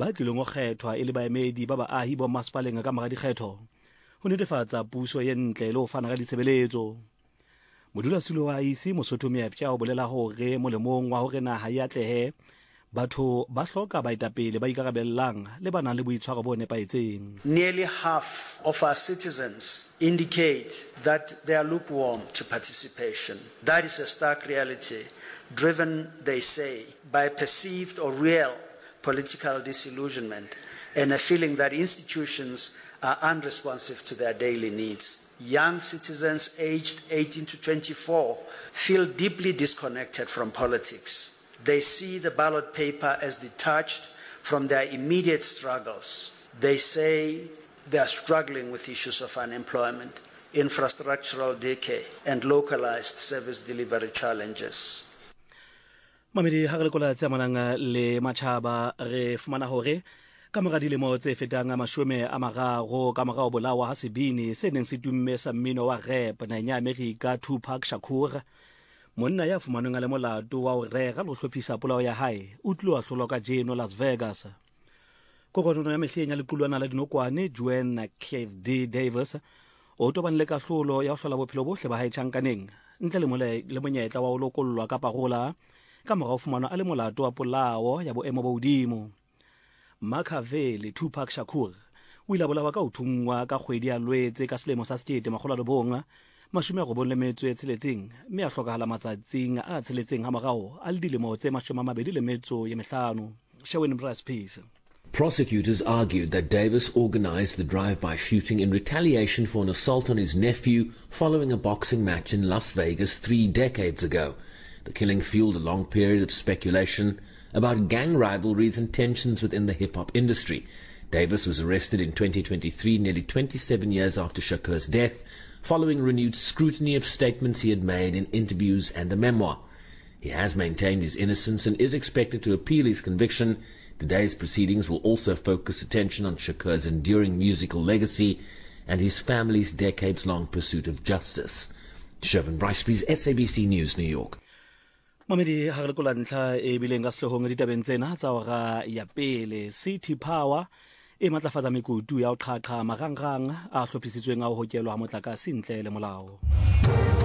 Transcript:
ba tlileng go kgethwa e le baemedi ba baahi ba masepaleng ka mora dikgetho ho netefatsa puso ye ntle le ho fana ka ditshebeletso. Modulasetulo wa IEC Mosotho Meapja o bolela hore molemong wa hore naha ya atlehe batho ba hloka baetapele ba ikarabellang le ba nang le boitshwaro bo nepaetseng. Nearly half of our citizens indicate that they are lukewarm to participation. That is a stark reality, driven, they say, by perceived or real political disillusionment and a feeling that institutions are unresponsive to their daily needs. Young citizens aged 18 to 24 feel deeply disconnected from politics. They see the ballot paper as detached from their immediate struggles. They say they are struggling with issues of unemployment, infrastructural decay, and localized service delivery challenges. Mamedi ha re lekola tse amanang le matjhaba re fumana hore ka mora dilemo tse fetang 30 ka mora bolawa ha sebini se neng se tumme sa mmino wa rap na nya America Tupac Shakur, monna ya fumanweng le molato wa ho rega le ho hlophisa polao ya hae o tlile wa hlolwa ka jeno Las Vegas. Kokono ya mehleng ya lequlwana la dinokwane Joanna KD Davis o tobane le kahlolo ya ho hlola bophelo bohle ba hae tjhankaneng ntle le monyetla wa ho lokollwa ka parola ka mora ho fumanwa a le molato wa polao ya boemo bo hodimo. Machiavelli Tupac Shakur o ile a bolawa ka ho thungwa ka kgwedi ya Lwetse ka selemo sa 1996 mme a hlokahala matsatsing a tsheletseng ha morao a le dilemo tse 25. Sherwin Peace. Prosecutors argued that Davis organized the drive-by shooting in retaliation for an assault on his nephew following a boxing match in Las Vegas 3 decades ago. The killing fueled a long period of speculation about gang rivalries and tensions within the hip-hop industry. Davis was arrested in 2023, nearly 27 years after Shakur's death, following renewed scrutiny of statements he had made in interviews and a memoir. He has maintained his innocence and is expected to appeal his conviction. Today's proceedings will also focus attention on Shakur's enduring musical legacy and his family's decades-long pursuit of justice. Shervin Bryce, SABC News, New York. Mamedi ha re lekola ntlha e bileng ka sehloohong ditabeng tsena tsa hora ya pele. City Power e matlafatsa mekutu ya ho qhaqha marangrang a hlophisitsweng a ho hokelwa ha motlakase ntle le molao.